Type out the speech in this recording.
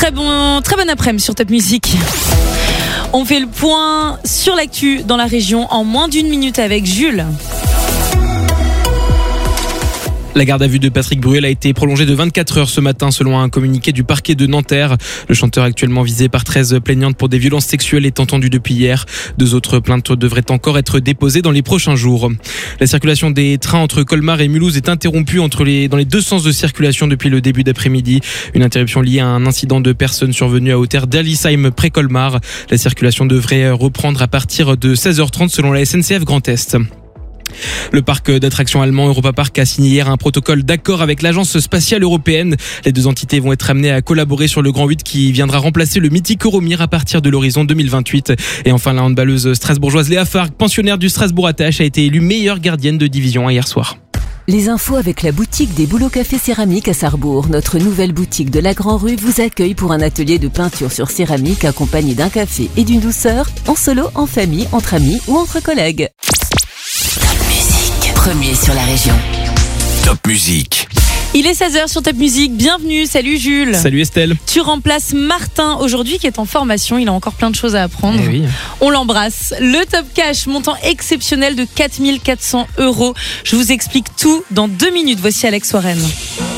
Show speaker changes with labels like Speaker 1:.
Speaker 1: Très bon après-midi sur Top Music. On fait le point sur l'actu dans la région en moins d'une minute avec Jules.
Speaker 2: La garde à vue de Patrick Bruel a été prolongée de 24 heures ce matin selon un communiqué du parquet de Nanterre. Le chanteur actuellement visé par 13 plaignantes pour des violences sexuelles est entendu depuis hier. 2 autres plaintes devraient encore être déposées dans les prochains jours. La circulation des trains entre Colmar et Mulhouse est interrompue dans les 2 sens de circulation depuis le début d'après-midi. Une interruption liée à un incident de personnes survenu à hauteur d'Erlisheim près Colmar. La circulation devrait reprendre à partir de 16h30 selon la SNCF Grand Est. Le parc d'attractions allemand Europa Park a signé hier un protocole d'accord avec l'agence spatiale européenne. Les 2 entités vont être amenées à collaborer sur le Grand 8 qui viendra remplacer le mythique Euromir à partir de l'horizon 2028. Et enfin, la handballeuse strasbourgeoise Léa Fark, pensionnaire du Strasbourg Attache, a été élue meilleure gardienne de division hier soir.
Speaker 3: Les infos avec la boutique des Boulots Café Céramique à Sarrebourg. Notre nouvelle boutique de la Grand Rue vous accueille pour un atelier de peinture sur céramique accompagné d'un café et d'une douceur, en solo, en famille, entre amis ou entre collègues. Premier sur la région.
Speaker 4: Top Music.
Speaker 1: Il est 16h sur Top Music. Bienvenue. Salut Jules.
Speaker 2: Salut Estelle.
Speaker 1: Tu remplaces Martin aujourd'hui qui est en formation. Il a encore plein de choses à apprendre.
Speaker 2: Eh oui.
Speaker 1: On l'embrasse. Le Top Cash, montant exceptionnel de 4 400 €. Je vous explique tout dans 2 minutes. Voici Alex Warren.